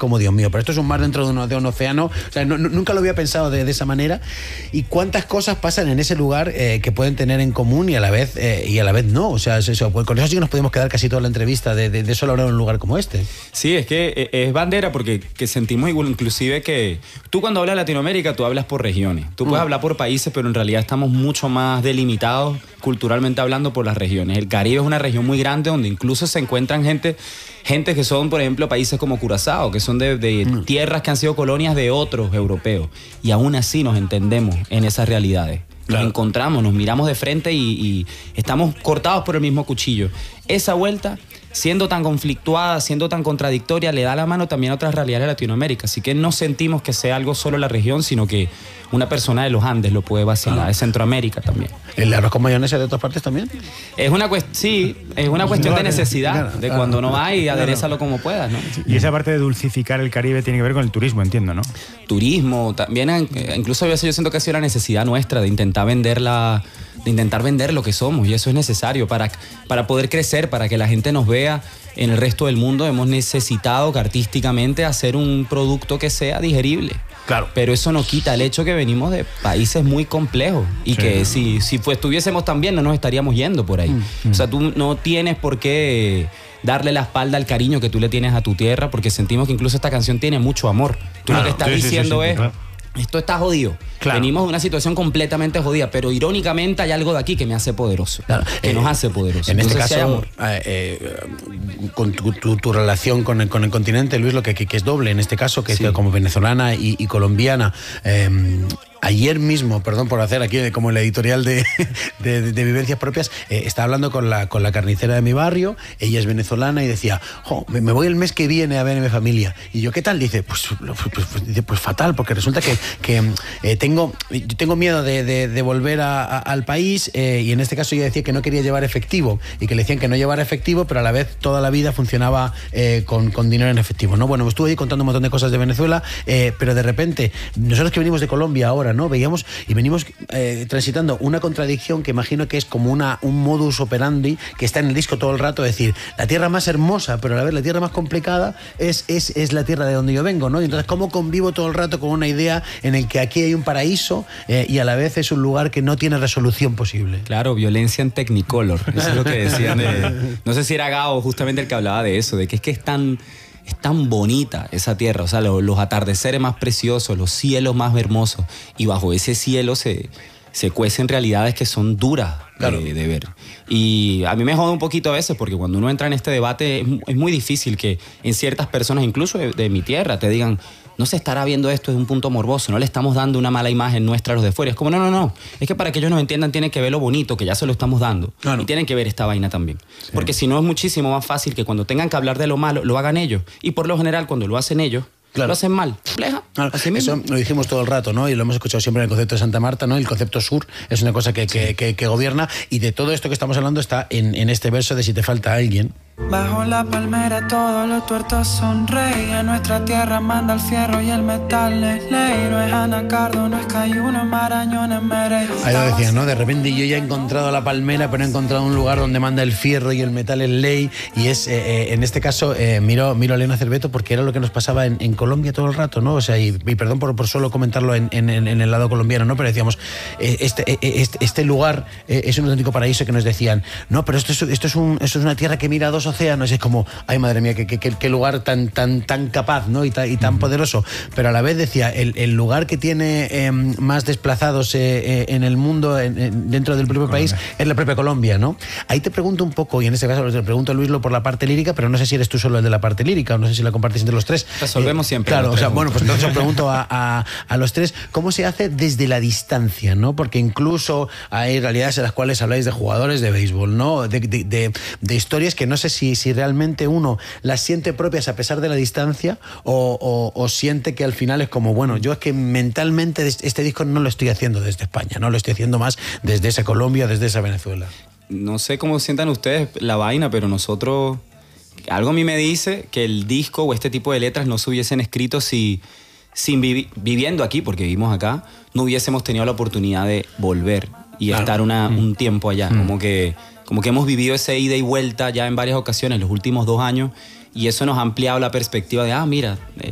como, Dios mío, pero esto es un mar dentro de un océano. O sea, nunca lo había pensado de esa manera. Y cuántas cosas pasan en ese lugar que pueden tener en común y a la vez no. O sea, pues con eso sí que nos podemos quedar casi toda la entrevista de solo hablar en un lugar como este. Sí, es que es bandera porque sentimos inclusive que tú cuando hablas de Latinoamérica, tú hablas por regiones. Tú puedes hablar por países, pero en realidad estamos mucho más delimitados culturalmente hablando por las regiones. El Caribe es una región muy grande donde incluso se encuentran gente que son, por ejemplo, países como Curazao, que son de tierras que han sido colonias de otros europeos. Y aún así nos entendemos en esas realidades. Nos encontramos, nos miramos de frente y estamos cortados por el mismo cuchillo. Esa vuelta, siendo tan conflictuada, siendo tan contradictoria, le da la mano también a otras realidades de Latinoamérica. Así que no sentimos que sea algo solo la región, sino que una persona de los Andes lo puede vacilar, de Centroamérica también. ¿El arroz con mayonesa de otras partes también? Es una cuestión de necesidad, de cuando no hay, aderezalo como puedas, ¿no? Y esa parte de dulcificar el Caribe tiene que ver con el turismo, entiendo, ¿no? Turismo, también, incluso a veces yo siento que ha sido la necesidad nuestra de intentar vender lo que somos, y eso es necesario para poder crecer, para que la gente nos vea en el resto del mundo. Hemos necesitado que artísticamente hacer un producto que sea digerible. Claro. Pero eso no quita el hecho que venimos de países muy complejos y que si estuviésemos tan bien no nos estaríamos yendo por ahí. O sea, tú no tienes por qué darle la espalda al cariño que tú le tienes a tu tierra, porque sentimos que incluso esta canción tiene mucho amor. Tú lo que estás diciendo es... Esto está jodido. Claro. Venimos de una situación completamente jodida, pero irónicamente hay algo de aquí que me hace poderoso. Claro. Que nos hace poderosos. En este caso, con tu relación con el continente, Luis, lo que es doble en este caso, que es como venezolana y colombiana. Ayer mismo, perdón por hacer aquí como el editorial de vivencias propias, estaba hablando con la carnicera de mi barrio. Ella es venezolana y decía, me voy el mes que viene a ver a mi familia. Y yo, ¿qué tal? Dice, pues fatal, porque resulta que tengo miedo de volver al país, y en este caso ella decía que no quería llevar efectivo y que le decían que no llevara efectivo, pero a la vez toda la vida funcionaba con dinero en efectivo, ¿no? Bueno, me estuve ahí contando un montón de cosas de Venezuela, pero de repente, nosotros que venimos de Colombia ahora, ¿no? Veíamos y venimos transitando una contradicción que imagino que es como un modus operandi que está en el disco todo el rato, es decir, la tierra más hermosa, pero a la vez la tierra más complicada es la tierra de donde yo vengo, ¿no? Y entonces, ¿cómo convivo todo el rato con una idea en el que aquí hay un paraíso y a la vez es un lugar que no tiene resolución posible? Claro, violencia en Technicolor, eso es lo que decían no sé si era Gao justamente el que hablaba de eso, de que es tan bonita esa tierra, o sea, los atardeceres más preciosos, los cielos más hermosos, y bajo ese cielo se cuecen realidades que son duras de ver. Y a mí me jode un poquito a veces, porque cuando uno entra en este debate es muy difícil que en ciertas personas, incluso de mi tierra, te digan, no se estará viendo esto desde un punto morboso, no le estamos dando una mala imagen nuestra a los de fuera. Es como, no, es que para que ellos nos entiendan tienen que ver lo bonito, que ya se lo estamos dando. Claro. Y tienen que ver esta vaina también. Sí. Porque si no es muchísimo más fácil que cuando tengan que hablar de lo malo, lo hagan ellos. Y por lo general, cuando lo hacen ellos, lo hacen mal. Compleja. Claro. Eso lo dijimos todo el rato, ¿no? Y lo hemos escuchado siempre en el concepto de Santa Marta, ¿no? El concepto sur es una cosa que gobierna, y de todo esto que estamos hablando está en este verso de Si te falta alguien. Bajo la palmera todos los tuertos sonreían. Nuestra tierra manda el fierro y el metal es ley. No es anacardo, no es cayuno, marañón es mere. Ahí lo decían, ¿no? De repente yo ya he encontrado la palmera, pero he encontrado un lugar donde manda el fierro y el metal es ley. Y es, en este caso, miro a Elena Cerveto, porque era lo que nos pasaba en Colombia todo el rato, ¿no? O sea, y perdón por solo comentarlo en el lado colombiano, ¿no? Pero decíamos, este lugar es un auténtico paraíso, que nos decían, no, pero esto es una tierra que mira a dos océanos. Es como, ay, madre mía, qué lugar tan capaz, ¿no? y tan poderoso. Pero a la vez decía, el lugar que tiene más desplazados en el mundo, dentro del propio país, es la propia Colombia, ¿no? Ahí te pregunto un poco, y en este caso te pregunto a Luis por la parte lírica, pero no sé si eres tú solo el de la parte lírica, o no sé si la compartes entre los tres. Resolvemos siempre. Claro, o sea, bueno, pues entonces os pregunto a los tres, ¿cómo se hace desde la distancia, ¿no? Porque incluso hay realidades en las cuales habláis de jugadores de béisbol, ¿no? De historias que no sé si realmente uno las siente propias a pesar de la distancia, o siente que al final es como, bueno, yo es que mentalmente este disco no lo estoy haciendo desde España, no lo estoy haciendo más desde esa Colombia, desde esa Venezuela. No sé cómo sientan ustedes la vaina, pero nosotros, algo a mí me dice que el disco o este tipo de letras no se hubiesen escrito viviendo aquí, porque vivimos acá, no hubiésemos tenido la oportunidad de volver y estar un tiempo allá. Como que hemos vivido ese ida y vuelta ya en varias ocasiones los últimos 2 años, y eso nos ha ampliado la perspectiva de, mira,